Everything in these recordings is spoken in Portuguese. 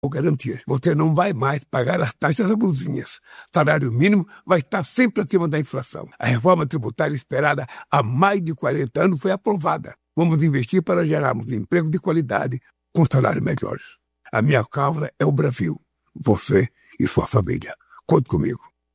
Vou garantir, você não vai mais pagar as taxas abusivas. O salário mínimo vai estar sempre acima da inflação. A reforma tributária esperada há mais de 40 anos foi aprovada. Vamos investir para gerarmos emprego de qualidade com salários melhores. A minha causa é o Brasil. Você e sua família. Conte comigo.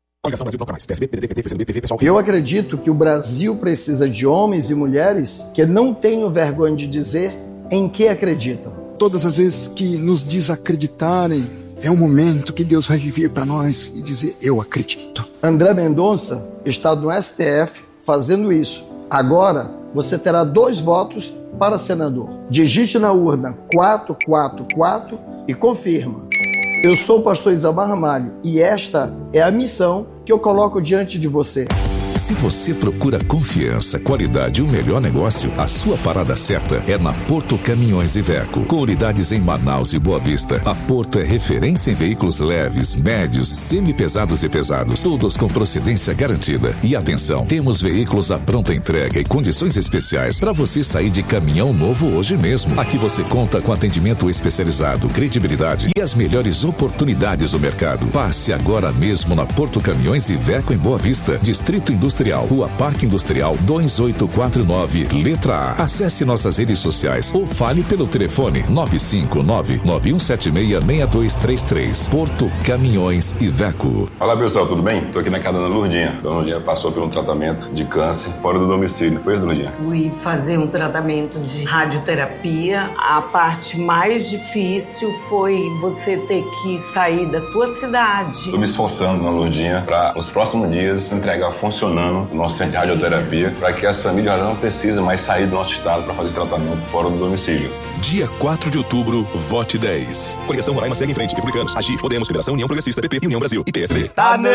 Eu acredito que o Brasil precisa de homens e mulheres que não tenham vergonha de dizer em que acreditam. Todas as vezes que nos desacreditarem, é um momento que Deus vai vir para nós e dizer, eu acredito. André Mendonça está no STF fazendo isso. Agora, você terá 2 votos para senador. Digite na urna 444 e confirma. Eu sou o pastor Isamar Ramalho e esta é a missão que eu coloco diante de você. Se você procura confiança, qualidade e o melhor negócio, a sua parada certa é na Porto Caminhões Iveco. Com unidades em Manaus e Boa Vista, a Porto é referência em veículos leves, médios, semi-pesados e pesados, todos com procedência garantida. E atenção, temos veículos à pronta entrega e condições especiais para você sair de caminhão novo hoje mesmo. Aqui você conta com atendimento especializado, credibilidade e as melhores oportunidades do mercado. Passe agora mesmo na Porto Caminhões Iveco em Boa Vista, Distrito Industrial, Rua Parque Industrial 2849, letra A. Acesse nossas redes sociais ou fale pelo telefone 959-9176-6233. Porto Caminhões Iveco. Olá pessoal, tudo bem? Tô aqui na casa da Lourdinha. Dona Lourdinha passou por um tratamento de câncer fora do domicílio. Foi isso, Lourdinha? Fui fazer um tratamento de radioterapia. A parte mais difícil foi você ter que sair da tua cidade. Tô me esforçando na Lourdinha para nos próximos dias entregar funcionando o nosso centro de radioterapia para que as famílias não precisem mais sair do nosso estado para fazer tratamento fora do domicílio. Dia 4 de outubro, vote 10. Coligação Roraima segue em frente. Republicanos, Agir, Podemos, Federação, União Progressista, PP e União Brasil. E PSD.